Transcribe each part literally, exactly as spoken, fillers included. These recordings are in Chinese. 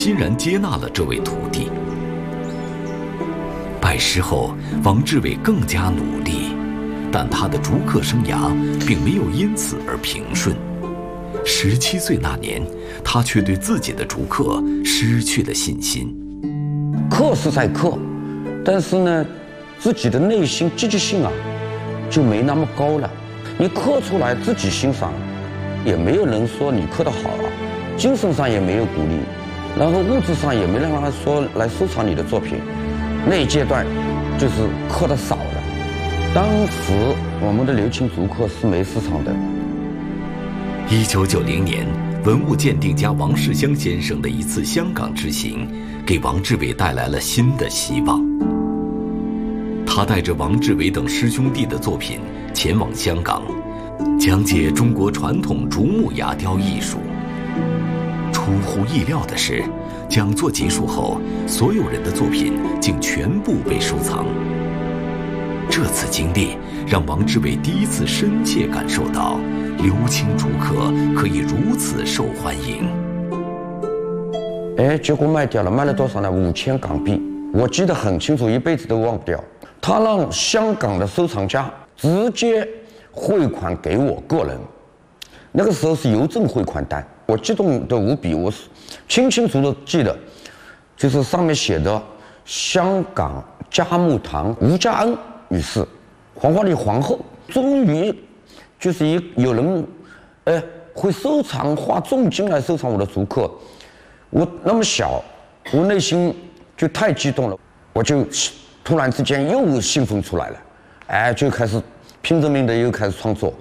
欣然接纳了这位徒弟。拜师后，王志伟更加努力，但他的逐客生涯并没有因此而平顺。十七岁那年，他却对自己的逐客失去了信心。 刻是在刻，但是呢，自己的内心积极性啊，就没那么高了。你刻出来自己欣赏，也没有人说你刻得好啊，精神上也没有鼓励，然后物质上也没让他说来收藏你的作品。那一阶段就是刻的少了。当时我们的流青竹刻是没市场的。 一九九零年，文物鉴定家王世襄先生的一次香港之行，给王志伟带来了新的希望。他带着王志伟等师兄弟的作品前往香港，讲解中国传统竹木牙雕艺术。出乎意料的是，讲座结束后，所有人的作品竟全部被收藏。这次经历让王志伟第一次深切感受到流青竹刻可以如此受欢迎。 哎，结果卖掉了，卖了多少呢？五千港币，我记得很清楚，一辈子都忘不掉。他让香港的收藏家直接汇款给我个人，那个时候是邮政汇款单，我激动得无比，我清清楚楚记得，就是上面写的香港嘉木堂吴家恩女士，黄花梨皇后，终于就是一有人，哎，会收藏，花重金来收藏我的竹刻。我那么小，我内心就太激动了，我就突然之间又兴奋出来了，哎，就开始拼着命的又开始创作。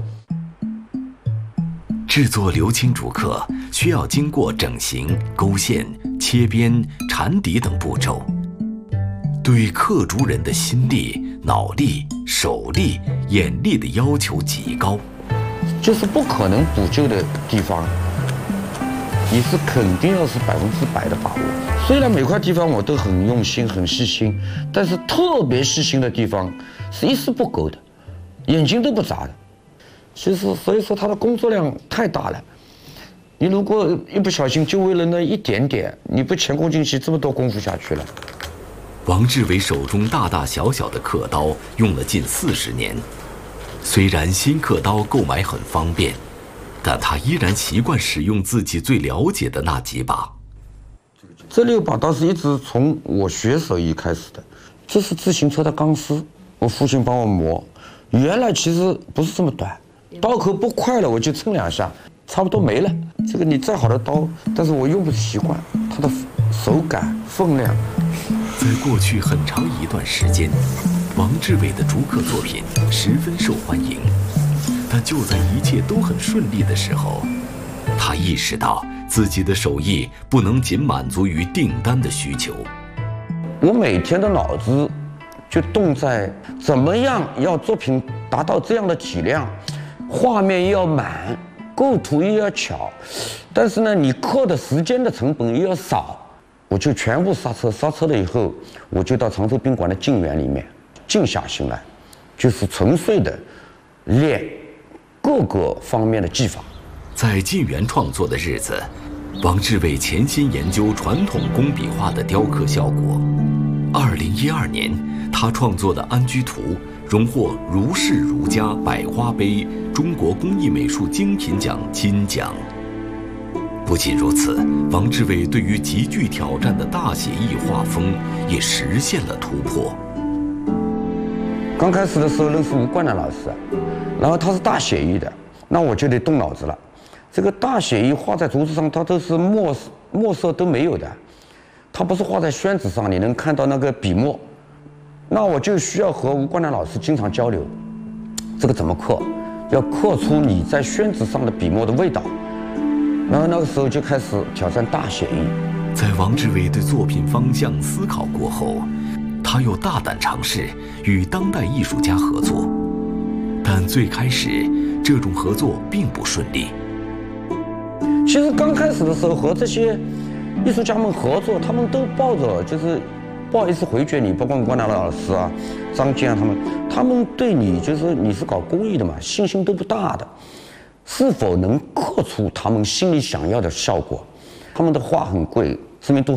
制作流青竹刻需要经过整形、勾线、切边、缠底等步骤，对刻竹人的心力、脑力、手力、眼力的要求极高。 就是不可能补救的地方，你是肯定要是百分之百的把握。虽然每块地方我都很用心、很细心，但是特别细心的地方是一丝不苟的，眼睛都不眨的。其实，所以说他的工作量太大了。你如果一不小心，就为了那一点点，你不前功尽弃，这么多功夫下去了。 王志伟手中大大小小的刻刀用了近四十年，虽然新刻刀购买很方便，但他依然习惯使用自己最了解的那几把。 这六把刀是一直从我学手艺开始的，这是自行车的钢丝，我父亲帮我磨。原来其实不是这么短，刀口不快了我就蹭两下，差不多没了。这个你再好的刀，但是我用不习惯，它的手感、分量。 在过去很长一段时间，王志伟的竹刻作品十分受欢迎，但就在一切都很顺利的时候，他意识到自己的手艺不能仅满足于订单的需求。 我每天的脑子就动在怎么样要作品达到这样的体量，画面又要满，构图又要巧，但是呢，你刻的时间的成本又要少。我就全部刹车，刹车了以后，我就到常州宾馆的静园里面静下心来，就是纯粹的练各个方面的技法。 在静园创作的日子，王志伟潜心研究传统工笔画的雕刻效果。二零一二年，他创作的《安居图》荣获如是如家百花杯中国工艺美术精品奖金奖。不仅如此，王志伟对于极具挑战的大写意画风也实现了突破。 刚开始的时候认识吴冠南老师，然后他是大写意的，那我就得动脑子了。这个大写意画在竹子上，它都是墨墨色都没有的，它不是画在宣纸上，你能看到那个笔墨。那我就需要和吴冠南老师经常交流，这个怎么刻，要刻出你在宣纸上的笔墨的味道。然后那个时候就开始挑战大写意。 在王志伟对作品方向思考过后，他又大胆尝试与当代艺术家合作，但最开始这种合作并不顺利。 其实刚开始的时候和这些艺术家们合作，他们都抱着就是不好意思回绝你，包括关南老师啊、张健啊他们，他们对你就是你是搞工艺的嘛，信心都不大的。是否能刻出他们心里想要的效果？他们的画很贵，知名度